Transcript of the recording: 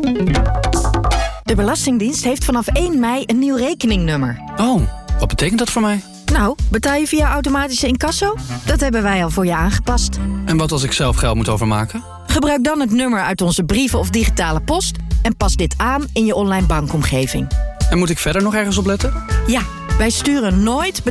De Belastingdienst heeft vanaf 1 mei een nieuw rekeningnummer. Oh, wat betekent dat voor mij? Nou, betaal je via automatische incasso? Dat hebben wij al voor je aangepast. En wat als ik zelf geld moet overmaken? Gebruik dan het nummer uit onze brieven of digitale post en pas dit aan in je online bankomgeving. En moet ik verder nog ergens op letten? Ja, wij sturen nooit